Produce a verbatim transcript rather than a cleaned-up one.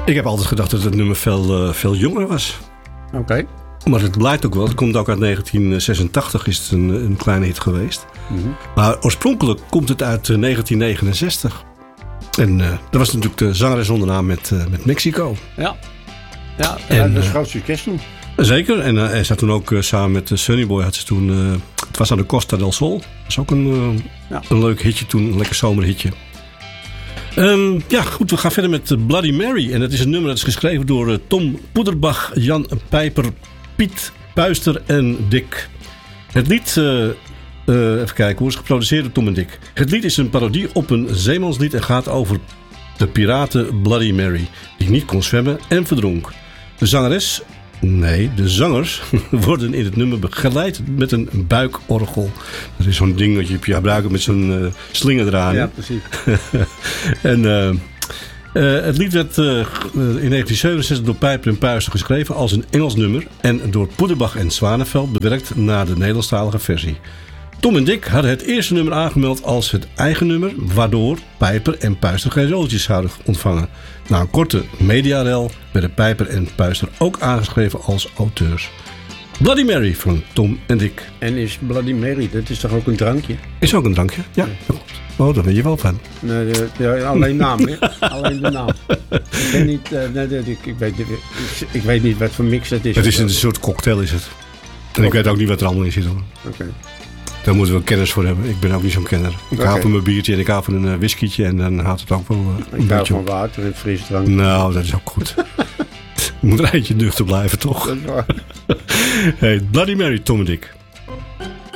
Ik heb altijd gedacht dat het nummer veel, uh, veel jonger was. Oké. Okay. Maar het blijkt ook wel. Het komt ook uit negentien zesentachtig is het een, een kleine hit geweest. Mm-hmm. Maar oorspronkelijk komt het uit uh, negentien negenenzestig. En uh, dat was natuurlijk de zangeres zonder naam met, uh, met Mexico. Ja, ja en, dat is uh, groot succes toen. Zeker. En uh, hij zat toen ook uh, samen met uh, Sunny Boy. Had ze toen, uh, het was aan de Costa del Sol. Dat is ook een, uh, ja. een leuk hitje toen. Een lekker zomerhitje. Um, ja, goed. We gaan verder met uh, Bloody Mary. En dat is een nummer dat is geschreven door uh, Tom Poederbach, Jan Pijper, Piet Puister en Dick. Het lied... Uh, Uh, even kijken, hoe is het geproduceerd door Tom en Dick. Het lied is een parodie op een zeemanslied en gaat over de piraten Bloody Mary, die niet kon zwemmen en verdronk. De zangeres, nee, de zangers worden in het nummer begeleid met een buikorgel. Dat is zo'n ding dat je gebruikt met zo'n uh, slinger eraan. Ja, precies. en... Uh, Uh, het lied werd uh, in negentien zevenenzestig door Pijper en Puister geschreven als een Engels nummer en door Poederbach en Zwaneveld bewerkt naar de Nederlandstalige versie. Tom en Dick hadden het eerste nummer aangemeld als het eigen nummer, waardoor Pijper en Puister geen royalties zouden ontvangen. Na een korte mediarel werden Pijper en Puister ook aangeschreven als auteurs. Bloody Mary van Tom en Dick. En is Bloody Mary, dat is toch ook een drankje? Is ook een drankje, ja. ja. Oh, daar ben je wel van. Nee, de, de, alleen naam, hè? Alleen de naam. Ik weet niet, uh, nee, de, ik, ik, weet, ik, ik weet niet wat voor mix het is. Het is een soort cocktail, is het. En ik weet ook niet wat er allemaal in zit, hoor. Oké. Okay. Daar moeten we kennis voor hebben. Ik ben ook niet zo'n kenner. Ik okay. haal van mijn biertje en ik haal van een uh, whiskietje en dan haalt het ook wel uh, Ik hou van water en frisdrank. Nou, dat is ook goed. Je moet er eentje nuchter blijven, toch? Dat is waar. Hey, Bloody Mary, Tom en Dick.